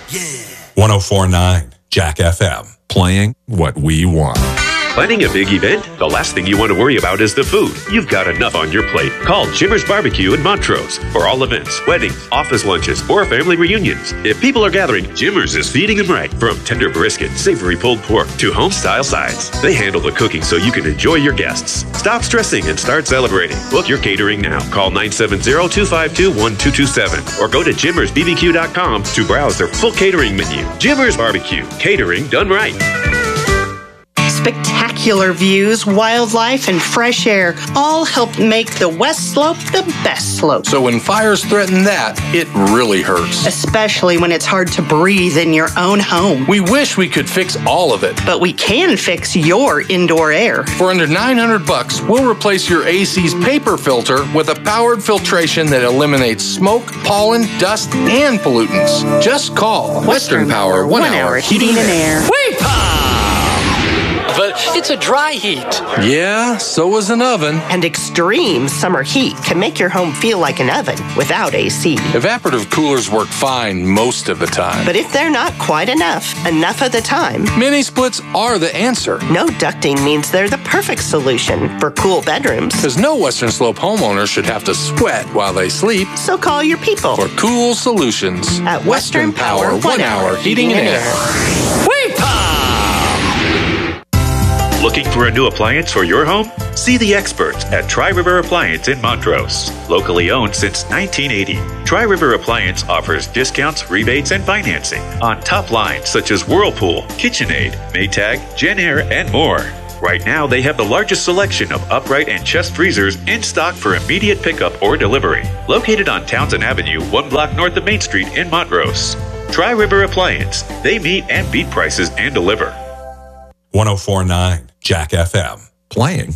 1049 Jack FM, playing what we want. Planning a big event? The last thing you want to worry about is the food. You've got enough on your plate. Call Jimmer's Barbecue in Montrose for all events, weddings, office lunches, or family reunions. If people are gathering, Jimmer's is feeding them right. From tender brisket, savory pulled pork, to home-style sides. They handle the cooking so you can enjoy your guests. Stop stressing and start celebrating. Book your catering now. Call 970-252-1227 or go to jimmersbbq.com to browse their full catering menu. Jimmer's Barbecue. Catering done right. Spectacular views, wildlife, and fresh air all help make the West Slope the best slope. So when fires threaten that, it really hurts. Especially when it's hard to breathe in your own home. We wish we could fix all of it. But we can fix your indoor air. For under $900, we'll replace your AC's paper filter with a powered filtration that eliminates smoke, pollen, dust, and pollutants. Just call Western Power 1 Hour Heating and Air. But it's a dry heat. Yeah, so is an oven. And extreme summer heat can make your home feel like an oven without AC. Evaporative coolers work fine most of the time. But if they're not quite enough of the time, mini splits are the answer. No ducting means they're the perfect solution for cool bedrooms. Because no Western Slope homeowner should have to sweat while they sleep. So call your people for cool solutions at Western Power 1 Hour Heating and Air. Looking for a new appliance for your home? See the experts at Tri-River Appliance in Montrose. Locally owned since 1980, Tri-River Appliance offers discounts, rebates, and financing on top lines such as Whirlpool, KitchenAid, Maytag, JennAir, and more. Right now, they have the largest selection of upright and chest freezers in stock for immediate pickup or delivery. Located on Townsend Avenue, 1 block north of Main Street in Montrose. Tri-River Appliance. They meet and beat prices and deliver. 1049 Jack FM, playing